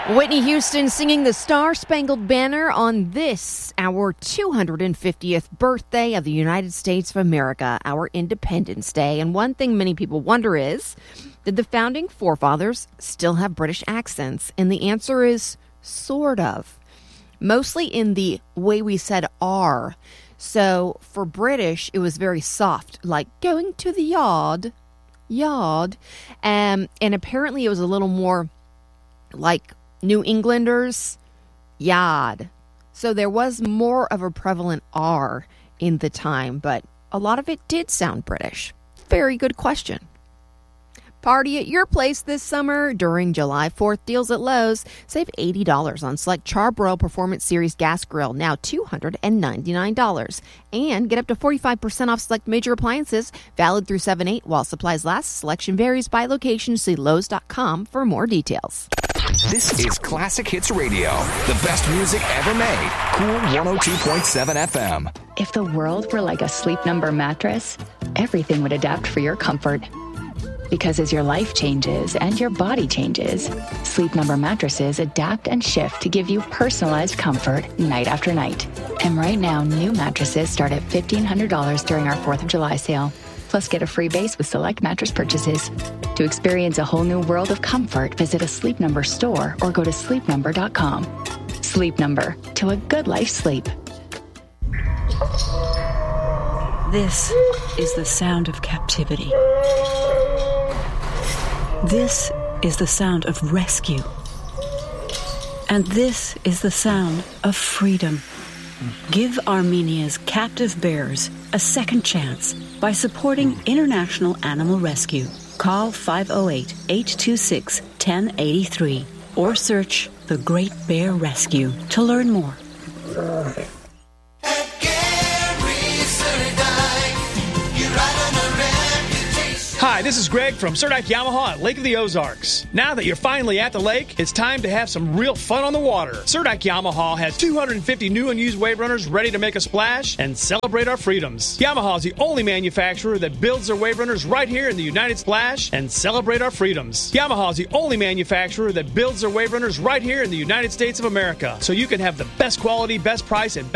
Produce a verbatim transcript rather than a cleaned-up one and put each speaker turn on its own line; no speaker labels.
Whitney Houston singing the Star-Spangled Banner on this, our two hundred fiftieth birthday of the United States of America, our Independence Day. And one thing many people wonder is, did the founding forefathers still have British accents? And the answer is sort of. Mostly in the way we said "are." So for British, it was very soft, like going to the yard, yard. Um, and apparently it was a little more like New Englanders, yard. So there was more of a prevalent R in the time, but a lot of it did sound British. Very good question. Party at your place this summer during July fourth deals at Lowe's. Save eighty dollars on select Char-Broil Performance Series gas grill, now two hundred ninety-nine dollars. And get up to forty-five percent off select major appliances, valid through seven eight while supplies last. Selection varies by location. See Lowe's dot com for more details.
This is Classic Hits Radio, the best music ever made. Cool one oh two point seven F M.
If the world were like a Sleep Number mattress, everything would adapt for your comfort. Because as your life changes and your body changes, Sleep Number mattresses adapt and shift to give you personalized comfort night after night. And right now, new mattresses start at fifteen hundred dollars during our fourth of July sale. Plus, get a free base with select mattress purchases. To experience a whole new world of comfort, visit a Sleep Number store or go to sleep number dot com. Sleep Number, to a good life sleep.
This is the sound of captivity. This is the sound of rescue. And this is the sound of freedom. Give Armenia's captive bears a second chance by supporting International Animal Rescue. Call five oh eight, eight two six, one oh eight three or search The Great Bear Rescue to learn more.
Hi, this is Greg from Surdyke Yamaha at Lake of the Ozarks. Now that you're finally at the lake, it's time to have some real fun on the water. Surdyke Yamaha has two hundred fifty new and used wave runners ready to make a splash and celebrate our freedoms. Yamaha is the only manufacturer that builds their wave runners right here in the United Splash and celebrate our freedoms. Yamaha is the only manufacturer that builds their wave runners right here in the United States of America, so you can have the best quality, best price, and